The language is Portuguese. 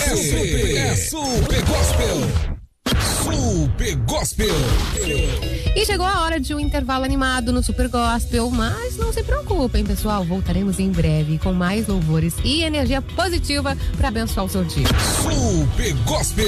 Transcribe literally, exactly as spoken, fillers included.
É super, é super gospel. Super Gospel. E chegou a hora de um intervalo animado no Super Gospel, mas não se preocupem, pessoal, voltaremos em breve com mais louvores e energia positiva para abençoar o seu dia. Super Gospel.